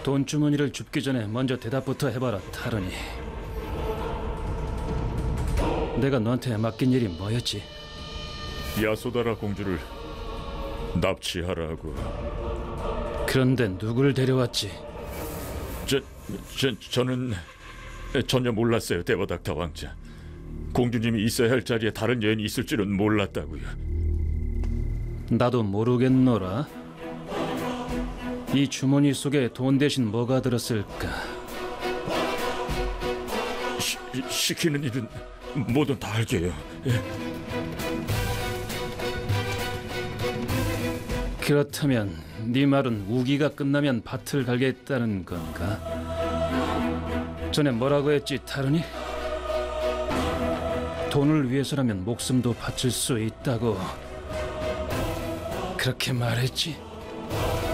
돈 주머니를 줍기 전에 먼저 대답부터 해봐라, 타르니. 내가 너한테 맡긴 일이 뭐였지? 야소다라 공주를 납치하라고. 그런데 누굴 데려왔지? 저는 전혀 몰랐어요, 데버닥터 왕자. 공주님이 있어야 할 자리에 다른 여인이 있을 줄은 몰랐다고요. 나도 모르겠노라. 이 주머니 속에 돈 대신 뭐가 들었을까? 시키는 일은 뭐든 다 할게요. 그렇다면 네 말은 우기가 끝나면 밭을 갈겠다는 건가? 전에 뭐라고 했지, 타르니? 돈을 위해서라면 목숨도 바칠 수 있다고 그렇게 말했지?